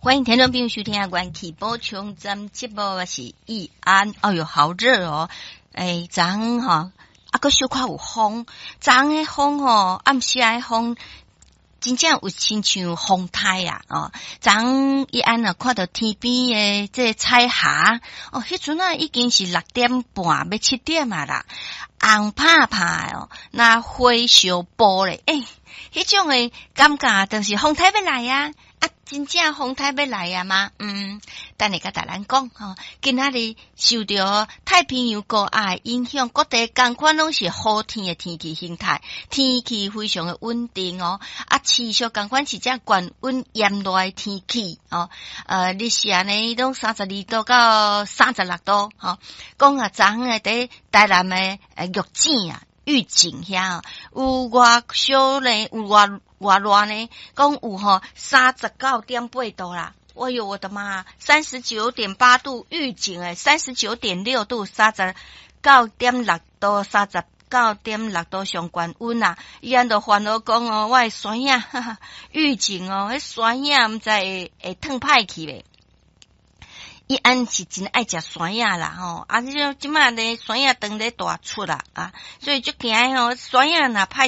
欢迎听众朋友收听啊，元气补充站节目，我是易安。哎哟，好热哦！昨昏吼，个小可有风，昨昏的风吼，暗时的风，真正有亲像风台啊！哦，昨昏易安啊，看到天边的这彩霞，哦，迄阵啊已经是6:30要7点啊啦，红拍拍哦，那花小波咧，迄种的感觉就是风台要来啊！真正风台要来啊吗？等下甲大咱讲吼，今仔日受到太平洋高压影响，各地同款拢是好天的天气形态，天气非常的稳定哦。持续同款是只高温炎热的天气哦。日时安尼拢32度到36度吼。讲昨昏的伫台南的玉井啊。预警遐有偌小呢，有偌热呢，讲有39.8度啦。哎呦我的妈！39.8度预警39.6度39.6度39.6度上高温啊！伊安都烦恼讲哦，我的酸影预警哦，迄酸影毋知会烫歹去咧。伊安是真爱食酸影啦吼，即摆呢酸影当咧大出啦所以就惊吼酸影若歹